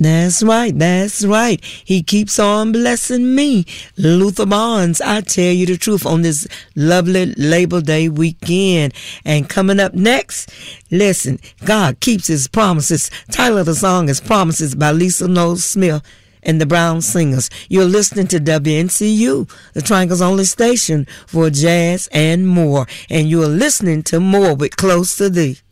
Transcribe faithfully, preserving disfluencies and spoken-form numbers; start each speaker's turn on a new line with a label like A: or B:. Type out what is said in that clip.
A: That's right, that's right. He keeps on blessing me. Luther Barnes, I tell you the truth on this lovely Labor Day weekend. And coming up next, listen, God keeps his promises. Title of the song is Promises by Lisa Knowles Smith and the Brown Singers. You're listening to W N C U, the Triangle's only station for jazz and more. And you're listening to More with Close to Thee.